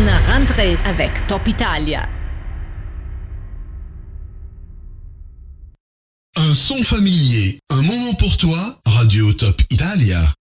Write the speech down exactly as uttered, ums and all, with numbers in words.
bonne rentrée avec Top Italia. Un son familier, un moment pour toi, Radio Top Italia.